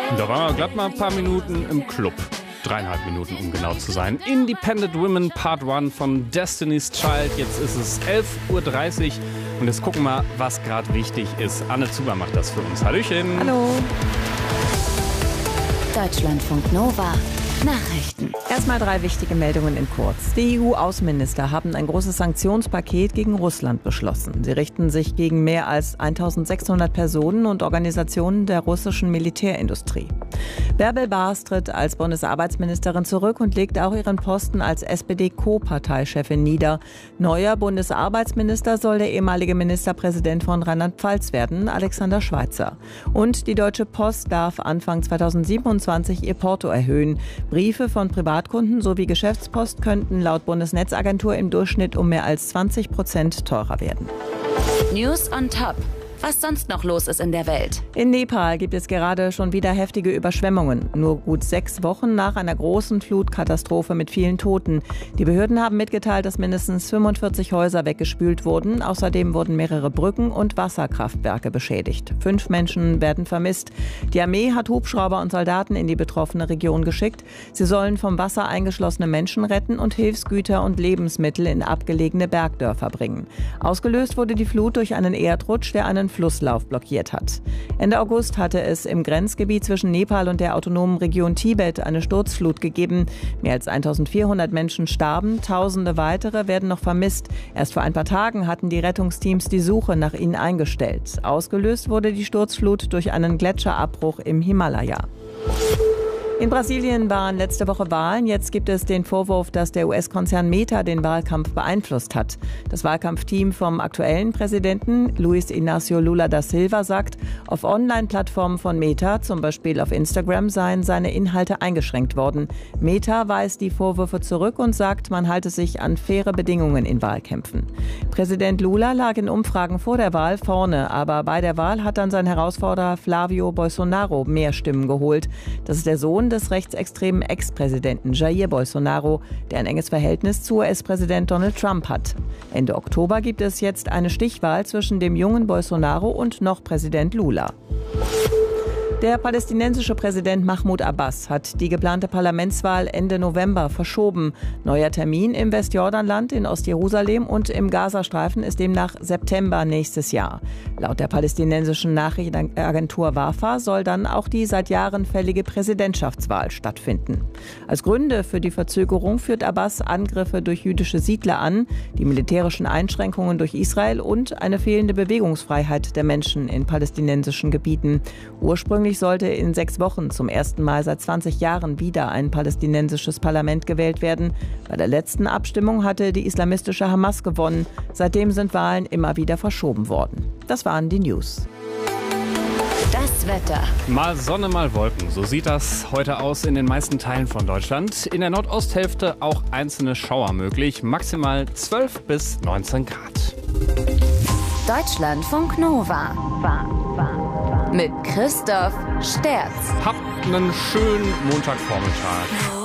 Da waren wir glatt mal ein paar Minuten im Club. 3,5 Minuten, um genau zu sein. Independent Women Part 1 von Destiny's Child. Jetzt ist es 11:30 Uhr und jetzt gucken wir, was gerade wichtig ist. Anne Zuber macht das für uns. Hallöchen. Hallo. Deutschlandfunk Nova. Nachrichten. Erstmal 3 wichtige Meldungen in kurz. Die EU-Außenminister haben ein großes Sanktionspaket gegen Russland beschlossen. Sie richten sich gegen mehr als 1600 Personen und Organisationen der russischen Militärindustrie. Bärbel Baas tritt als Bundesarbeitsministerin zurück und legt auch ihren Posten als SPD-Co-Parteichefin nieder. Neuer Bundesarbeitsminister soll der ehemalige Ministerpräsident von Rheinland-Pfalz werden, Alexander Schweitzer. Und die Deutsche Post darf Anfang 2027 ihr Porto erhöhen. Briefe von Privatkunden sowie Geschäftspost könnten laut Bundesnetzagentur im Durchschnitt um mehr als 20% teurer werden. News on Top. Was sonst noch los ist in der Welt. In Nepal gibt es gerade schon wieder heftige Überschwemmungen. Nur gut 6 Wochen nach einer großen Flutkatastrophe mit vielen Toten. Die Behörden haben mitgeteilt, dass mindestens 45 Häuser weggespült wurden. Außerdem wurden mehrere Brücken und Wasserkraftwerke beschädigt. 5 Menschen werden vermisst. Die Armee hat Hubschrauber und Soldaten in die betroffene Region geschickt. Sie sollen vom Wasser eingeschlossene Menschen retten und Hilfsgüter und Lebensmittel in abgelegene Bergdörfer bringen. Ausgelöst wurde die Flut durch einen Erdrutsch, der einen Flusslauf blockiert hat. Ende August hatte es im Grenzgebiet zwischen Nepal und der autonomen Region Tibet eine Sturzflut gegeben. Mehr als 1400 Menschen starben, Tausende weitere werden noch vermisst. Erst vor ein paar Tagen hatten die Rettungsteams die Suche nach ihnen eingestellt. Ausgelöst wurde die Sturzflut durch einen Gletscherabbruch im Himalaya. In Brasilien waren letzte Woche Wahlen. Jetzt gibt es den Vorwurf, dass der US-Konzern Meta den Wahlkampf beeinflusst hat. Das Wahlkampfteam vom aktuellen Präsidenten Luiz Inácio Lula da Silva sagt, auf Online-Plattformen von Meta, zum Beispiel auf Instagram, seien seine Inhalte eingeschränkt worden. Meta weist die Vorwürfe zurück und sagt, man halte sich an faire Bedingungen in Wahlkämpfen. Präsident Lula lag in Umfragen vor der Wahl vorne, aber bei der Wahl hat dann sein Herausforderer Flávio Bolsonaro mehr Stimmen geholt. Das ist der Sohn des rechtsextremen Ex-Präsidenten Jair Bolsonaro, der ein enges Verhältnis zu US-Präsident Donald Trump hat. Ende Oktober gibt es jetzt eine Stichwahl zwischen dem jungen Bolsonaro und noch Präsident Lula. Der palästinensische Präsident Mahmoud Abbas hat die geplante Parlamentswahl Ende November verschoben. Neuer Termin im Westjordanland, in Ostjerusalem und im Gazastreifen ist demnach September nächstes Jahr. Laut der palästinensischen Nachrichtenagentur Wafa soll dann auch die seit Jahren fällige Präsidentschaftswahl stattfinden. Als Gründe für die Verzögerung führt Abbas Angriffe durch jüdische Siedler an, die militärischen Einschränkungen durch Israel und eine fehlende Bewegungsfreiheit der Menschen in palästinensischen Gebieten. Ursprünglich sollte in 6 Wochen zum ersten Mal seit 20 Jahren wieder ein palästinensisches Parlament gewählt werden. Bei der letzten Abstimmung hatte die islamistische Hamas gewonnen. Seitdem sind Wahlen immer wieder verschoben worden. Das waren die News. Das Wetter. Mal Sonne, mal Wolken. So sieht das heute aus in den meisten Teilen von Deutschland. In der Nordosthälfte auch einzelne Schauer möglich. Maximal 12 bis 19 Grad. Deutschlandfunk Nova. Mit Christoph Sterz. Habt einen schönen Montagvormittag.